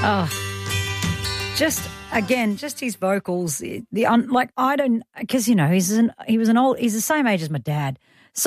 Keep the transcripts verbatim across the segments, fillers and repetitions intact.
Oh, just again, just his vocals. The un, like I don't because you know he's an he was an old he's the same age as my dad, so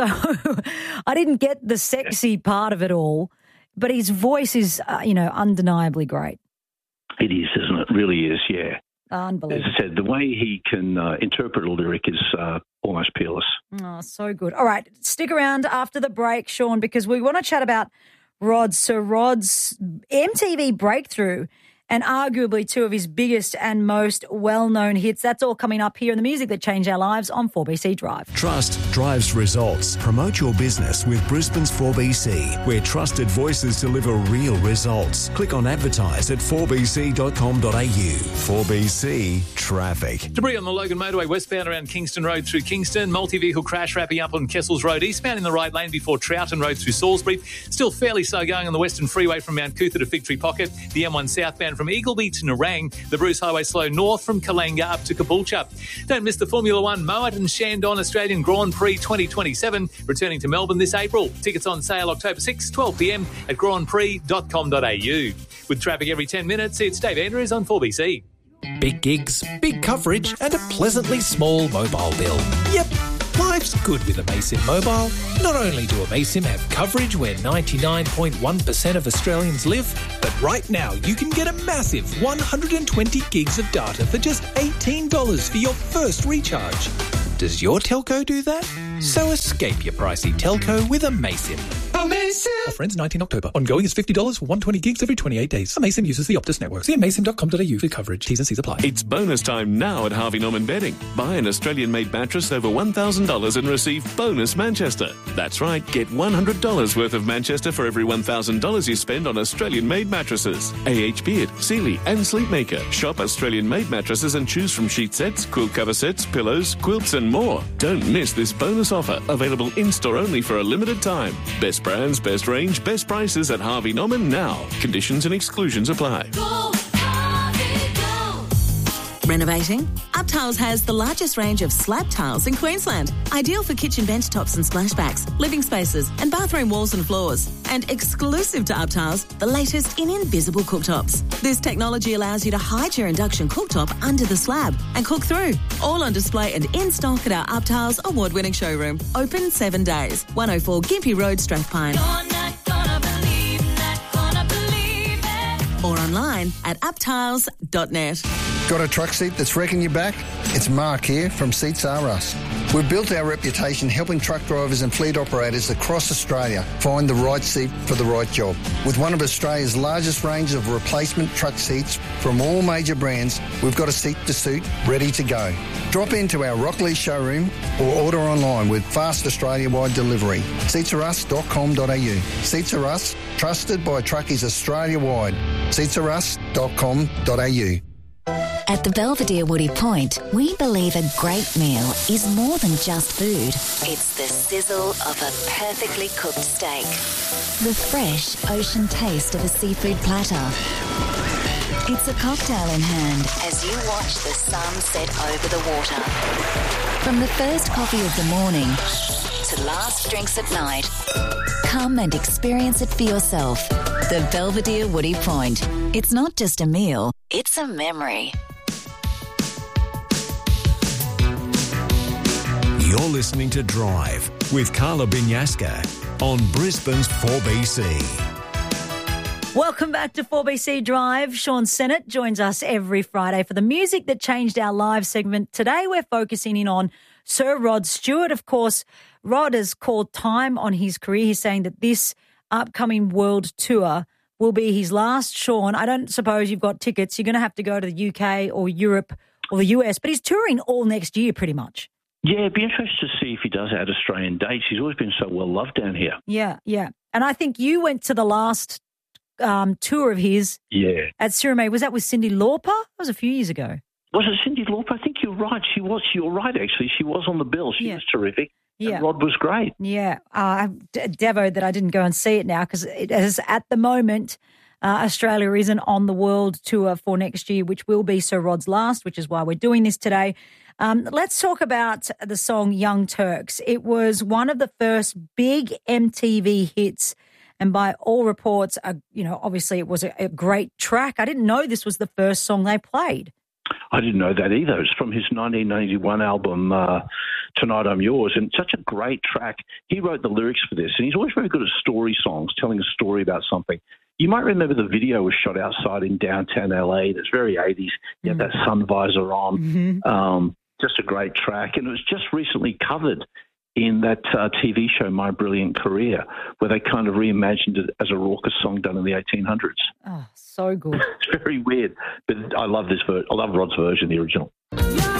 I didn't get the sexy part of it all, but his voice is uh, you know undeniably great. It is, isn't it? It really is, yeah. Unbelievable. As I said, the way he can uh, interpret a lyric is uh, almost peerless. Oh, so good. All right, stick around after the break, Sean, because we want to chat about Rod, Sir Rod's M T V breakthrough and arguably two of his biggest and most well-known hits. That's all coming up here in the music that changed our lives on four B C Drive. Trust drives results. Promote your business with Brisbane's four B C, where trusted voices deliver real results. Click on advertise at four b c dot com dot a u. four B C Traffic. Debris on the Logan Motorway westbound around Kingston Road through Kingston. Multi-vehicle crash wrapping up on Kessels Road eastbound in the right lane before Troughton Road through Salisbury. Still fairly slow going on the Western Freeway from Mount Cootha to Fig Tree Pocket. The M one southbound from Eagleby to Nerang. The Bruce Highway slow north from Kalanga up to Caboolture. Don't miss the Formula One Moet and Shandon Australian Grand Prix twenty twenty-seven returning to Melbourne this April. Tickets on sale October sixth, twelve p m at grand prix dot com dot a u. With traffic every ten minutes, it's Dave Andrews on four B C. Big gigs, big coverage and a pleasantly small mobile bill. Yep, life's good with Amaysim Mobile. Not only do Amaysim have coverage where ninety-nine point one percent of Australians live, but right now you can get a massive one hundred twenty gigs of data for just eighteen dollars for your first recharge. Does your telco do that? So escape your pricey telco with Amaysim. Amaysim! Offer ends nineteenth October. Ongoing is fifty dollars for one hundred twenty gigs every twenty-eight days. Amaysim uses the Optus network. See amaysim dot com dot a u for coverage. T's and C's apply. It's bonus time now at Harvey Norman Bedding. Buy an Australian-made mattress over one thousand dollars and receive bonus Manchester. That's right, get one hundred dollars worth of Manchester for every one thousand dollars you spend on Australian-made mattresses. A H Beard, Sealy and Sleepmaker. Shop Australian-made mattresses and choose from sheet sets, quilt cover sets, pillows, quilts and more. Don't miss this bonus offer. Available in-store only for a limited time. Best brands, best range, best prices at Harvey Norman now. Conditions and exclusions apply. Go, Harvey, go. Renovating? UpTiles has the largest range of slab tiles in Queensland. Ideal for kitchen bench tops and splashbacks, living spaces and bathroom walls and floors. And exclusive to UpTiles, the latest in invisible cooktops. This technology allows you to hide your induction cooktop under the slab and cook through. All on display and in stock at our UpTiles award-winning showroom. Open seven days. one oh four Gympie Road, Strathpine. You're not gonna believe, not gonna believe it. Or online at uptiles dot net. Got a truck seat that's wrecking your back? It's Mark here from Seats R Us. We've built our reputation helping truck drivers and fleet operators across Australia find the right seat for the right job. With one of Australia's largest range of replacement truck seats from all major brands, we've got a seat to suit ready to go. Drop into our Rockley showroom or order online with fast Australia-wide delivery. seats r us dot com dot a u. Seats R Us, trusted by truckies Australia-wide. seats r us dot com dot a u. At the Belvedere Woody Point, we believe a great meal is more than just food. It's the sizzle of a perfectly cooked steak, the fresh ocean taste of a seafood platter. It's a cocktail in hand as you watch the sun set over the water. From the first coffee of the morning to last drinks at night, come and experience it for yourself. The Belvedere Woody Point. It's not just a meal, it's a memory. You're listening to Drive with Carla Binyaska on Brisbane's four B C. Welcome back to four B C Drive. Sean Sennett joins us every Friday for the Music That Changed Our Lives segment. Today we're focusing in on Sir Rod Stewart. Of course, Rod has called time on his career. He's saying that this upcoming world tour will be his last. Sean, I don't suppose you've got tickets. You're going to have to go to the U K or Europe or the U S, but he's touring all next year pretty much. Yeah, it'd be interesting to see if he does add Australian dates. He's always been so well loved down here. Yeah, yeah. And I think you went to the last um, tour of his yeah. at Cirame. Was that with Cyndi Lauper? That was a few years ago. Was it Cyndi Lauper? I think you're right. She was. You're right, actually. She was on the bill. She yeah. was terrific. Yeah. And Rod was great. Yeah. Uh, I'm d- devoed that I didn't go and see it now because it is at the moment uh, Australia isn't on the world tour for next year, which will be Sir Rod's last, which is why we're doing this today. Um, let's talk about the song Young Turks. It was one of the first big M T V hits and by all reports, uh, you know, obviously it was a, a great track. I didn't know this was the first song they played. I didn't know that either. It's from his nineteen ninety-one album, uh, Tonight I'm Yours, and such a great track. He wrote the lyrics for this, and he's always very good at story songs, telling a story about something. You might remember the video was shot outside in downtown L A. That's very eighties. You had that sun visor on. Mm-hmm. Um, just a great track. And it was just recently covered in that uh, T V show, My Brilliant Career, where they kind of reimagined it as a raucous song done in the eighteen hundreds. Oh, so good. It's very weird. But I love this ver- I love Rod's version, the original. Yeah.